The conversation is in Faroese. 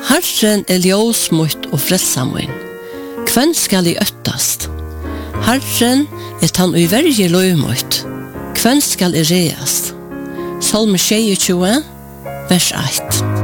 Herren ljós mitt og frelsa min. Hvem skal I øttast? Herren tann og verger løy mitt. Hvem skal I reast? Salme 22, vers 1.